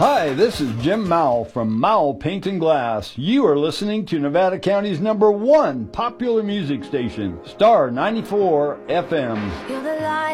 Hi, this is Jim Mowell from Mowell Paint and Glass. You are listening to Nevada County's #1 popular music station, Star 94 FM.